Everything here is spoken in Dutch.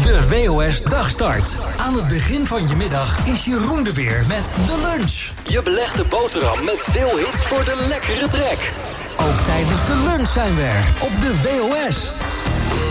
De WOS Dagstart. Aan het begin van je middag is Jeroen er weer met de lunch. Je belegde boterham met veel hits voor de lekkere trek. Ook tijdens de lunch zijn we er op de WOS.